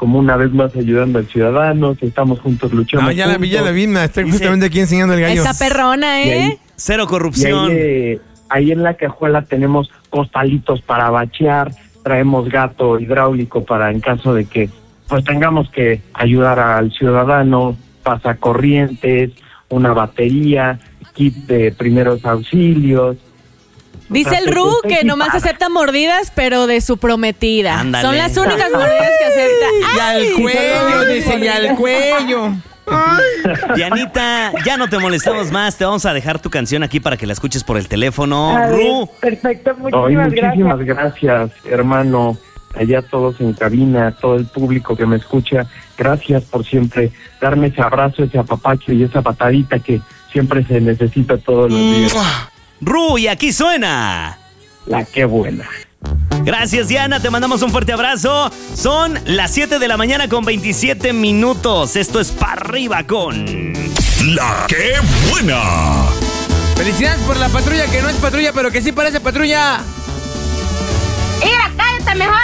como una vez más ayudando al ciudadano, que estamos juntos luchando. Ya la Villa de Vina, estoy justamente aquí enseñando el gallo. Está perrona, ¿eh? Cero corrupción. Ahí en la cajuela tenemos costalitos para bachear, traemos gato hidráulico para en caso de que pues tengamos que ayudar al ciudadano, pasacorrientes, una batería, kit de primeros auxilios. Dice el Ru que nomás acepta mordidas, pero de su prometida. Ándale. Son las únicas mordidas que acepta. Y al cuello, dice, y al cuello. Dianita, ya no te molestamos más. Te vamos a dejar tu canción aquí para que la escuches por el teléfono. Ru. Perfecto, muchísimas gracias, hermano. Allá todos en cabina, todo el público que me escucha. Gracias por siempre darme ese abrazo, ese apapacho y esa patadita que siempre se necesita todos los días. Ru, y aquí suena La Qué Buena. Gracias, Diana, te mandamos un fuerte abrazo. Son las 7 de la mañana con 27 minutos. Esto es Pa' Arriba con La Qué Buena. Felicidades por la patrulla que no es patrulla, pero que sí parece patrulla. Mira, cállate mejor.